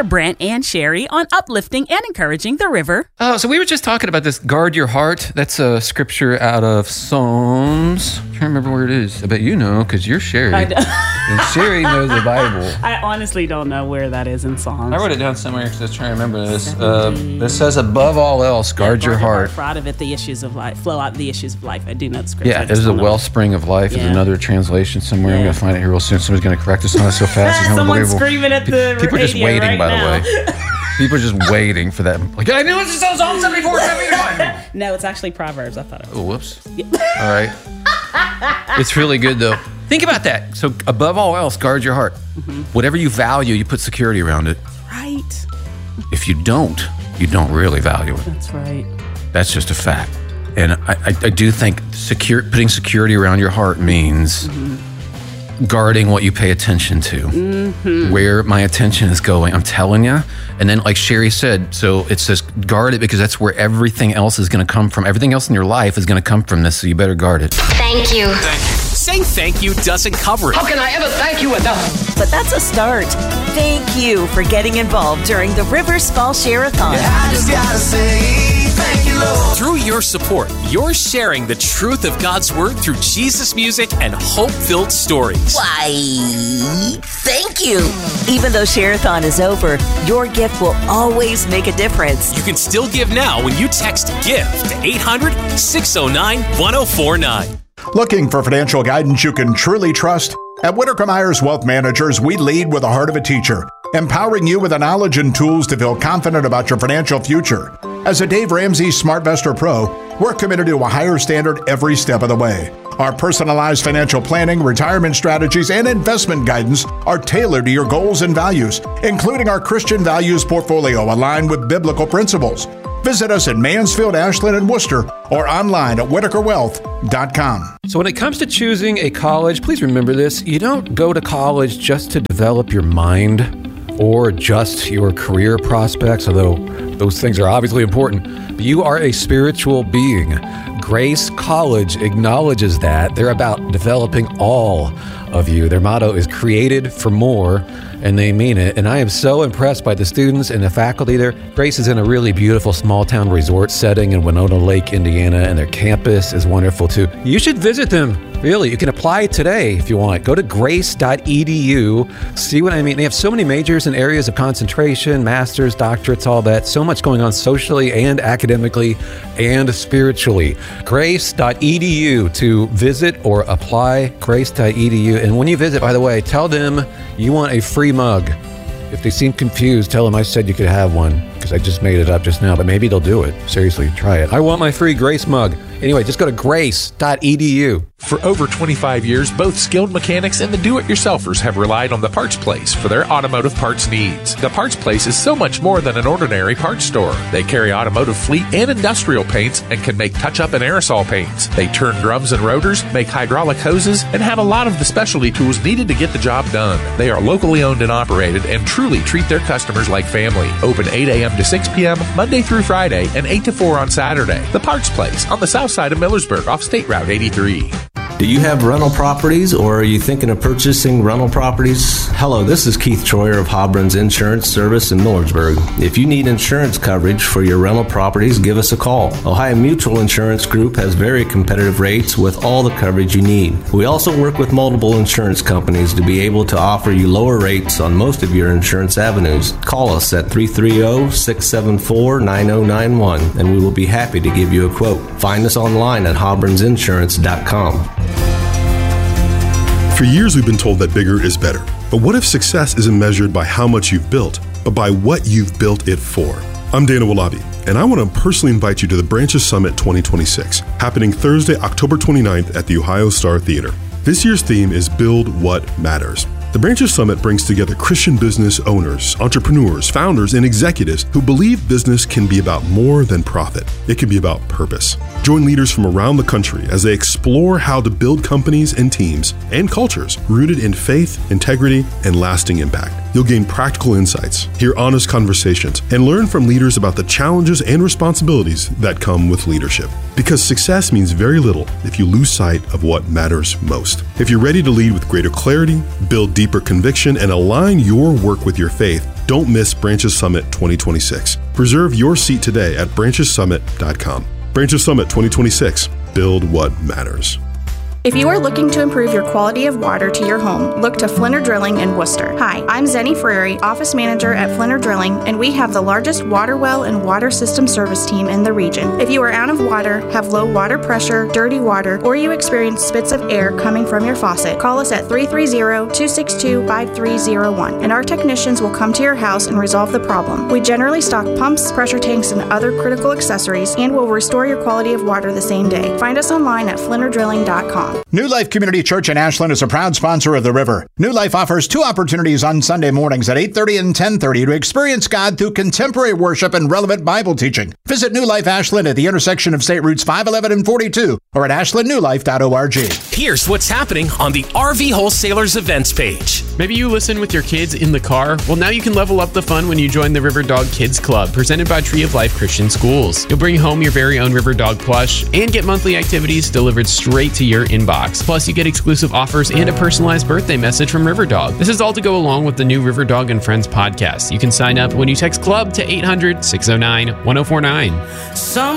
Share Brent and Sherry on uplifting and encouraging the river. Oh, so we were just talking about this, guard your heart. That's a scripture out of Psalms. I'm trying to remember where it is. I bet you know, because you're Sherry. I know. And Sherry knows the Bible. I honestly don't know where that is in Psalms. I wrote it down somewhere because I was trying to remember this. It says, above all else, guard your heart. For out of it, the issues of life, flow out the issues of life. I do know the scripture. Yeah, there's a wellspring of life. There's another translation somewhere. I'm going to find it here real soon. Somebody's going to correct us on it so fast. It's Someone's screaming at the People are just radio waiting, right by now. the way. People are just waiting for that. Like, I knew it was Psalm 74, 79. No, it's actually Proverbs. I thought it was. Oh, whoops. Yeah. All right. It's really good, though. Think about that. So, above all else, guard your heart. Mm-hmm. Whatever you value, you put security around it. Right. If you don't really value it. That's right. That's just a fact. And I do think putting security around your heart means guarding what you pay attention to, where my attention is going. I'm telling you. And then, like Sherry said, so it says guard it because that's where everything else is going to come from. Everything else in your life is going to come from this, so you better guard it. Thank you. Saying thank you doesn't cover it. How can I ever thank you enough? But that's a start. Thank you for getting involved during the Rivers Fall Share-a-thon. I just gotta say thank you, Lord. Through your support, you're sharing the truth of God's Word through Jesus music and hope-filled stories. Why, thank you. Even though Share-a-thon is over, your gift will always make a difference. You can still give now when you text GIVE to 800-609-1049. Looking for financial guidance you can truly trust? At Whitaker Myers Wealth Managers, we lead with the heart of a teacher, empowering you with the knowledge and tools to feel confident about your financial future. As a Dave Ramsey SmartVestor Pro, we're committed to a higher standard every step of the way. Our personalized financial planning, retirement strategies, and investment guidance are tailored to your goals and values, including our Christian values portfolio aligned with biblical principles. Visit us in Mansfield, Ashland, and Worcester, or online at WhitakerWealth.com. So when it comes to choosing a college, please remember this. You don't go to college just to develop your mind or just your career prospects, although those things are obviously important. But you are a spiritual being. Grace College acknowledges that. They're about developing all of you. Their motto is created for more, and they mean it. And I am so impressed by the students and the faculty there. Grace is in a really beautiful small town resort setting in Winona Lake, Indiana, and their campus is wonderful too. You should visit them. Really, you can apply today if you want. Go to grace.edu. See what I mean? They have so many majors and areas of concentration, masters, doctorates, all that. So much going on socially and academically and spiritually. Grace.edu to visit or apply. Grace.edu. And when you visit, by the way, tell them you want a free mug. If they seem confused, tell them I said you could have one, because I just made it up just now, but maybe they'll do it. Seriously, try it. I want my free Grace mug. Anyway, just go to grace.edu. For over 25 years, both skilled mechanics and the do-it-yourselfers have relied on The Parts Place for their automotive parts needs. The Parts Place is so much more than an ordinary parts store. They carry automotive fleet and industrial paints and can make touch-up and aerosol paints. They turn drums and rotors, make hydraulic hoses, and have a lot of the specialty tools needed to get the job done. They are locally owned and operated and truly treat their customers like family. Open 8 a.m. to 6 p.m. Monday through Friday and 8 to 4 on Saturday. The Parts Place on the south side of Millersburg off State Route 83. Do you have rental properties, or are you thinking of purchasing rental properties? Hello, this is Keith Troyer of Hobron's Insurance Service in Millersburg. If you need insurance coverage for your rental properties, give us a call. Ohio Mutual Insurance Group has very competitive rates with all the coverage you need. We also work with multiple insurance companies to be able to offer you lower rates on most of your insurance avenues. Call us at 330-674-9091 and we will be happy to give you a quote. Find us online at hobronsinsurance.com. For years, we've been told that bigger is better. But what if success isn't measured by how much you've built, but by what you've built it for? I'm Dana Wallaby, and I want to personally invite you to the Branches Summit 2026, happening Thursday, October 29th at the Ohio Star Theater. This year's theme is Build What Matters. The Branches Summit brings together Christian business owners, entrepreneurs, founders, and executives who believe business can be about more than profit. It can be about purpose. Join leaders from around the country as they explore how to build companies and teams and cultures rooted in faith, integrity, and lasting impact. You'll gain practical insights, hear honest conversations, and learn from leaders about the challenges and responsibilities that come with leadership. Because success means very little if you lose sight of what matters most. If you're ready to lead with greater clarity, build deeper conviction, and align your work with your faith, Don't miss Branches Summit 2026. Reserve your seat today at branchessummit.com. Branches Summit 2026. Build what matters. If you are looking to improve your quality of water to your home, look to Flinner Drilling in Worcester. Hi, I'm Zenny Frary, Office Manager at Flinner Drilling, and we have the largest water well and water system service team in the region. If you are out of water, have low water pressure, dirty water, or you experience spits of air coming from your faucet, call us at 330-262-5301, and our technicians will come to your house and resolve the problem. We generally stock pumps, pressure tanks, and other critical accessories, and will restore your quality of water the same day. Find us online at flinnerdrilling.com. New Life Community Church in Ashland is a proud sponsor of The River. New Life offers 2 opportunities on Sunday mornings at 8:30 and 10:30 to experience God through contemporary worship and relevant Bible teaching. Visit New Life Ashland at the intersection of State Routes 511 and 42 or at ashlandnewlife.org. Here's what's happening on the RV Wholesalers events page. Maybe you listen with your kids in the car? Well, now you can level up the fun when you join the River Dog Kids Club, presented by Tree of Life Christian Schools. You'll bring home your very own River Dog plush and get monthly activities delivered straight to your inbox. Plus, you get exclusive offers and a personalized birthday message from River Dog. This is all to go along with the new River Dog and Friends podcast. You can sign up when you text CLUB to 800-609-1049.